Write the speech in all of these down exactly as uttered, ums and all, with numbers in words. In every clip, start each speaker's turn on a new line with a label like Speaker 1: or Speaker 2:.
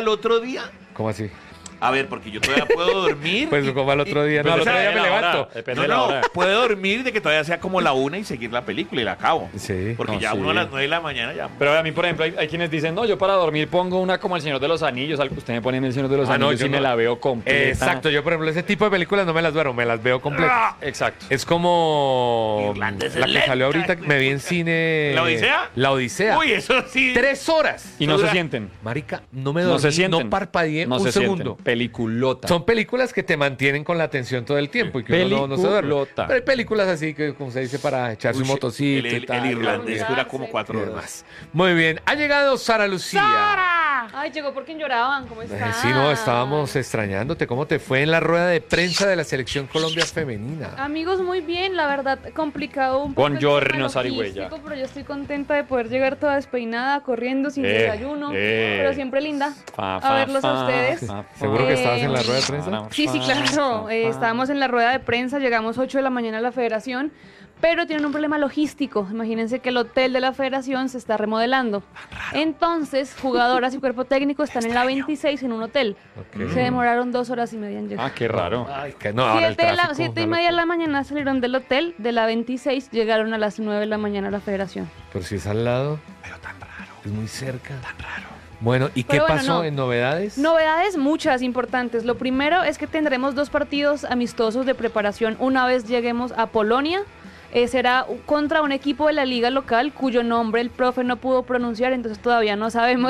Speaker 1: al otro día.
Speaker 2: ¿Cómo así?
Speaker 1: A ver, porque yo todavía puedo dormir.
Speaker 2: Pues
Speaker 1: y-
Speaker 2: como al otro
Speaker 1: y-
Speaker 2: día. No,
Speaker 1: pues,
Speaker 2: al
Speaker 1: o
Speaker 2: otro
Speaker 1: sea,
Speaker 2: día me
Speaker 3: de la hora,
Speaker 2: levanto.
Speaker 3: depende
Speaker 1: No,
Speaker 3: de la
Speaker 1: no,
Speaker 3: hora.
Speaker 1: puedo dormir de que todavía sea como la una y seguir la película y la acabo.
Speaker 2: Sí.
Speaker 1: Porque
Speaker 3: No,
Speaker 1: ya
Speaker 3: sí.
Speaker 1: uno a las nueve de la mañana ya.
Speaker 3: Pero a mí, por ejemplo, hay, hay quienes dicen, no, yo para dormir pongo una como El Señor de los Anillos, algo que usted me pone en El Señor de los
Speaker 2: Ah, no,
Speaker 3: Anillos
Speaker 2: yo
Speaker 3: y me
Speaker 2: no.
Speaker 3: la veo completa.
Speaker 2: Exacto, yo por ejemplo ese tipo de películas no me las duermo, me las veo completas.
Speaker 3: Exacto.
Speaker 2: Es como
Speaker 1: Irlanda es
Speaker 2: la que
Speaker 1: lenta,
Speaker 2: salió ahorita,
Speaker 1: hijo
Speaker 2: me vi
Speaker 1: de
Speaker 2: en
Speaker 1: puta.
Speaker 2: cine.
Speaker 1: ¿La Odisea?
Speaker 2: La Odisea.
Speaker 1: Uy, eso sí.
Speaker 2: Tres horas.
Speaker 3: Y no se
Speaker 1: Dura.
Speaker 3: sienten.
Speaker 2: Marica, no me
Speaker 3: No
Speaker 2: dormí,
Speaker 3: se sienten.
Speaker 2: no parpadeé
Speaker 3: No
Speaker 2: un
Speaker 3: se
Speaker 2: segundo.
Speaker 3: sienten. Peliculota.
Speaker 2: Son películas que te mantienen con la atención todo el tiempo y que uno no, no se duerme.
Speaker 3: Peliculota.
Speaker 2: Pero hay películas así que, como se dice, para echarse
Speaker 1: Uy,
Speaker 2: un
Speaker 1: el,
Speaker 2: motocito y
Speaker 1: el,
Speaker 2: tal.
Speaker 1: el irlandés
Speaker 4: Olvidarse.
Speaker 1: dura como
Speaker 2: y
Speaker 1: cuatro horas.
Speaker 2: demás. Muy bien, ha llegado Sara Lucía.
Speaker 4: Ay, llegó porque lloraban. ¿Cómo
Speaker 2: Eh,
Speaker 4: están?
Speaker 2: sí, no, estábamos extrañándote. ¿Cómo te fue en la rueda de prensa de la Selección Colombia Femenina?
Speaker 4: Amigos, muy bien, la verdad, complicado un poco. el
Speaker 3: Buongiorno,
Speaker 4: tema
Speaker 3: Sarigüeya.
Speaker 4: logístico, pero yo estoy contenta de poder llegar toda despeinada, corriendo, sin
Speaker 3: Eh,
Speaker 4: desayuno,
Speaker 3: eh.
Speaker 4: pero siempre linda.
Speaker 3: Fa,
Speaker 4: a
Speaker 3: fa,
Speaker 4: verlos a
Speaker 3: fa,
Speaker 4: ustedes.
Speaker 3: fa, fa.
Speaker 2: ¿Seguro que estabas en la
Speaker 4: Eh,
Speaker 2: rueda de prensa?
Speaker 4: Sí, sí, claro. Eh, estábamos en la rueda de prensa, llegamos ocho de la mañana a la federación, pero tienen un problema logístico. Imagínense que el hotel de la federación se está remodelando. Entonces, jugadoras y cuerpo técnico están en la veintiséis en un hotel.
Speaker 2: Ok.
Speaker 4: Se demoraron dos horas y media en llegar.
Speaker 3: Ah, qué raro.
Speaker 2: Ay, que no, ahora el
Speaker 4: Siete, de la,
Speaker 2: tráfico,
Speaker 4: siete y
Speaker 2: una
Speaker 4: media de la
Speaker 2: locura.
Speaker 4: mañana salieron del hotel, de la veintiséis llegaron a las nueve de la mañana a la federación.
Speaker 2: Pero si es al lado. Pero tan raro. Es muy cerca. Tan raro. Bueno, ¿y qué
Speaker 4: Pero bueno,
Speaker 2: pasó
Speaker 4: no.
Speaker 2: en novedades?
Speaker 4: Novedades muchas importantes. Lo primero es que tendremos dos partidos amistosos de preparación una vez lleguemos a Polonia. Eh, será contra un equipo de la liga local cuyo nombre el profe no pudo pronunciar, entonces todavía no sabemos.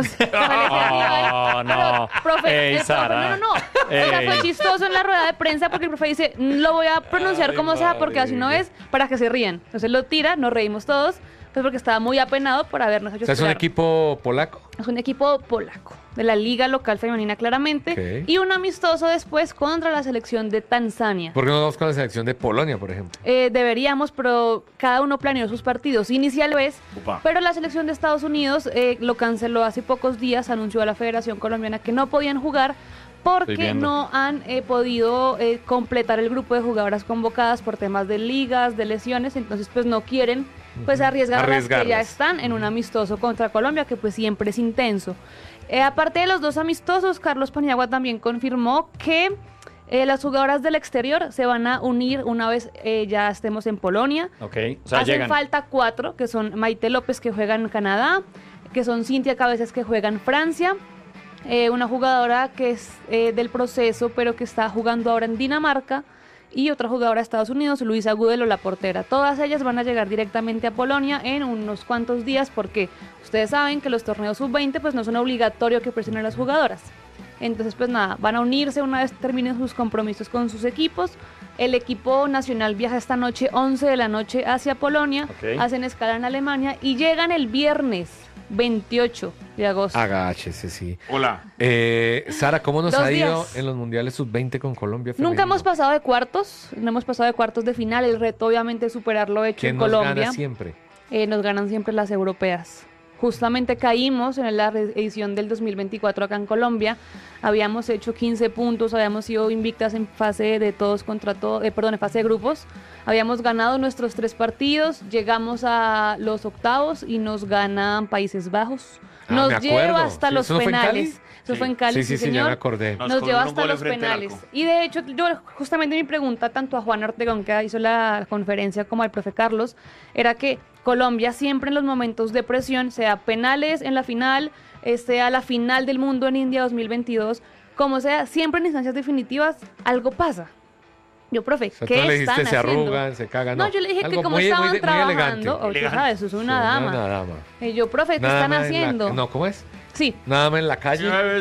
Speaker 3: Oh, no.
Speaker 4: Pero, profe,
Speaker 3: Ey,
Speaker 4: el profe,
Speaker 3: Sara.
Speaker 4: no, no, no. O sea,
Speaker 3: Ey.
Speaker 4: fue chistoso en la rueda de prensa porque el profe dice, lo voy a pronunciar
Speaker 2: Ay,
Speaker 4: como sea porque así no
Speaker 2: marica.
Speaker 4: es, para que se rían. Entonces lo tira, nos reímos todos, pues porque estaba muy apenado por habernos hecho
Speaker 2: O sea, es un
Speaker 4: esperar.
Speaker 2: equipo polaco.
Speaker 4: Es un equipo polaco, de la liga local femenina claramente,
Speaker 2: Ok.
Speaker 4: y un amistoso después contra la selección de Tanzania.
Speaker 2: ¿Por qué no vamos con la selección de Polonia, por ejemplo?
Speaker 4: Eh, deberíamos, pero cada uno planeó sus partidos iniciales,
Speaker 1: Upa.
Speaker 4: pero la selección de Estados Unidos eh, lo canceló hace pocos días, anunció a la Federación Colombiana que no podían jugar porque
Speaker 3: Estoy viendo.
Speaker 4: no han eh, podido eh, completar el grupo de jugadoras convocadas por temas de ligas, de lesiones, entonces pues no quieren pues arriesgar a las que ya
Speaker 2: Arriesgarlas.
Speaker 4: están en un amistoso contra Colombia que pues siempre es intenso. Eh, aparte de los dos amistosos, Carlos Paniagua también confirmó que eh, las jugadoras del exterior se van a unir una vez eh, ya estemos en Polonia.
Speaker 3: Ok, o sea,
Speaker 4: Hacen
Speaker 3: llegan.
Speaker 4: falta cuatro, que son Maite López, que juega en Canadá, que son Cintia Cabezas, que juega en Francia, eh, una jugadora que es eh, del proceso, pero que está jugando ahora en Dinamarca, y otra jugadora de Estados Unidos, Luisa Gudelo, la portera. Todas ellas van a llegar directamente a Polonia en unos cuantos días, porque ustedes saben que los torneos sub veinte pues no son obligatorios que presionen a las jugadoras. Entonces, pues nada, van a unirse una vez terminen sus compromisos con sus equipos. El equipo nacional viaja esta noche, once de la noche, hacia Polonia.
Speaker 3: Ok.
Speaker 4: Hacen escala en Alemania y llegan el viernes veintiocho de agosto.
Speaker 2: Agáchese, sí.
Speaker 1: Hola.
Speaker 2: Eh, Sara, ¿cómo nos
Speaker 4: Dos
Speaker 2: ha ido
Speaker 4: días.
Speaker 2: en los mundiales sub veinte con Colombia?
Speaker 4: Nunca
Speaker 2: femenino?
Speaker 4: hemos pasado de cuartos, no hemos pasado de cuartos de final. El reto, obviamente, es superar lo hecho
Speaker 2: ¿Quién
Speaker 4: en
Speaker 2: nos
Speaker 4: Colombia.
Speaker 2: gana siempre?
Speaker 4: Eh, nos ganan siempre las europeas. Justamente caímos en la re- edición del dos mil veinticuatro acá en Colombia. Habíamos hecho quince puntos, habíamos sido invictas en fase de todos contra todos, eh, perdón, en fase de grupos. Habíamos ganado nuestros tres partidos, llegamos a los octavos y nos ganan Países Bajos.
Speaker 2: Ah,
Speaker 4: Nos
Speaker 2: me
Speaker 4: lleva
Speaker 2: acuerdo.
Speaker 4: hasta
Speaker 2: Sí,
Speaker 4: los
Speaker 2: ¿eso no fue en Cali?
Speaker 4: penales. Eso
Speaker 1: Sí.
Speaker 4: fue en Cali,
Speaker 2: Sí,
Speaker 4: sí,
Speaker 2: sí, sí, ya
Speaker 4: señor.
Speaker 2: me acordé.
Speaker 1: Nos
Speaker 4: Nos
Speaker 1: colgaron
Speaker 4: lleva
Speaker 1: un
Speaker 4: hasta
Speaker 1: gol
Speaker 4: los
Speaker 1: frente al
Speaker 4: penales.
Speaker 1: arco.
Speaker 4: Y de hecho, yo justamente mi pregunta tanto a Juan Ortegón, que hizo la conferencia, como al profe Carlos, era que Colombia siempre en los momentos de presión, sea penales en la final, eh, sea la final del mundo en India dos mil veintidós, como sea, siempre en instancias definitivas, algo pasa. Yo, profe,
Speaker 2: O sea, tú
Speaker 4: ¿qué
Speaker 2: le dijiste
Speaker 4: están
Speaker 2: se
Speaker 4: haciendo?
Speaker 2: arrugan, se cagan.
Speaker 4: No, yo le dije que
Speaker 2: algo
Speaker 4: como
Speaker 2: muy-
Speaker 4: estaban
Speaker 2: muy- muy elegante.
Speaker 4: trabajando, oh, tú
Speaker 1: Elegante.
Speaker 4: sabes, eso es una
Speaker 2: Sí,
Speaker 4: dama.
Speaker 2: Una dama.
Speaker 4: Y yo, profe, ¿qué
Speaker 2: Nada
Speaker 4: están
Speaker 2: más en la-
Speaker 4: haciendo?
Speaker 2: No, ¿cómo es?
Speaker 4: Sí.
Speaker 2: Nada más en la calle.
Speaker 4: Eh,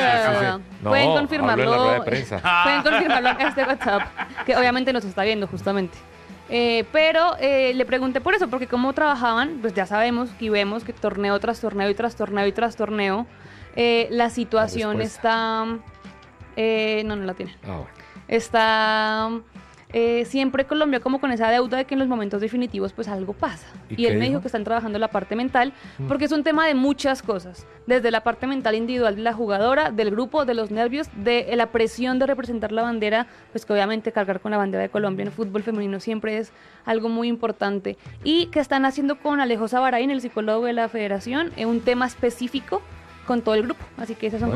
Speaker 2: No,
Speaker 4: pueden
Speaker 2: hablo
Speaker 4: confirmarlo.
Speaker 2: en la rueda de prensa.
Speaker 4: Pueden confirmarlo en este WhatsApp, que obviamente nos está viendo justamente. Eh, pero eh, le pregunté por eso, porque como trabajaban, pues ya sabemos y vemos que torneo tras torneo y tras torneo y tras torneo, eh, la situación
Speaker 2: La
Speaker 4: está... eh, no, no la tiene.
Speaker 2: Ah, bueno.
Speaker 4: Está... eh, siempre Colombia como con esa deuda de que en los momentos definitivos pues algo pasa.
Speaker 2: ¿Y
Speaker 4: Y, él
Speaker 2: qué
Speaker 4: me dijo
Speaker 2: dijo?
Speaker 4: que están trabajando la parte mental,
Speaker 2: Mm.
Speaker 4: porque es un tema de muchas cosas, desde la parte mental individual de la jugadora, del grupo, de los nervios, de la presión de representar la bandera, pues que obviamente cargar con la bandera de Colombia en el fútbol femenino siempre es algo muy importante. Y que están haciendo con Alejo Sabarain, el psicólogo de la federación, eh, un tema específico con todo el grupo. Así que esas son